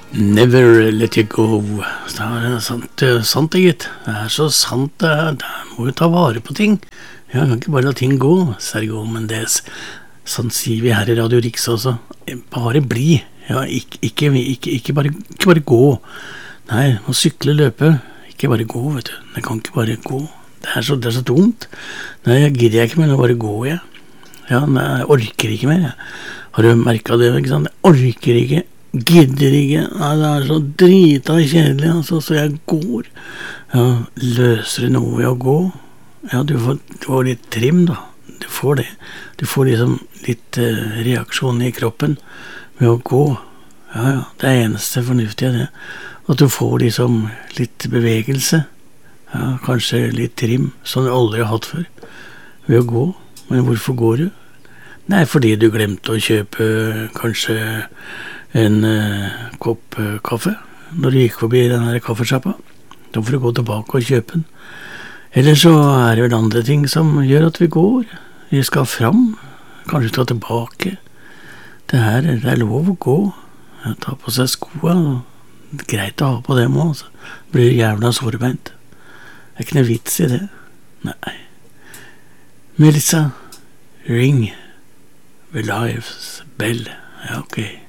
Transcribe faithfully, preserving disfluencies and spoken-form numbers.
Never let you go. Det er sant, det er sant det, gitt. Det er så sant, det er, det er, må jo ta vare på ting. Ja, kan ikke bare la ting gå, Sergio Mendes. Sånn sier vi her i Radio Riks også. Bare bli. Ja, ikke, ikke, ikke, ikke, bare, ikke bare gå. Nei, må sykle, løpe. Ikke bare gå, vet du. Det kan ikke bare gå. Det er så, det er så dumt. Nei, jeg gidder jeg ikke mer å bare gå, jeg. Ja, nei, jeg orker ikke mer, jeg. Har du merket det, ikke sant? Jeg orker ikke. Gidder ikke, ja, det er så drita kjedelig, altså, så jeg går. Ja, løser du noe ved å gå? Ja, du får, du får litt trim da, du får det. Du får liksom litt uh, reaksjon i kroppen ved å gå. Ja, ja, det er eneste fornuftige det. At du får liksom litt bevegelse, ja, kanskje litt trim, som du aldri har hatt før, ved å gå. Men hvorfor går du? Nei, fordi du glemte å kjøpe kanskje en uh, kopp uh, kaffe når du gikk forbi den her kaffesjappa. Da får du gå tilbake og kjøpe den. Eller så er det vel andre ting som gjør at vi går. Vi skal fram, kanskje skal tilbake. Det her det er lov å gå. Ja, ta på seg skoa. Det er greit å ha på dem også. Det blir jævla sårbeint. Det er ikke noe vits i det. Nei. Melissa, ring ved Lives Bell. Ja, ok.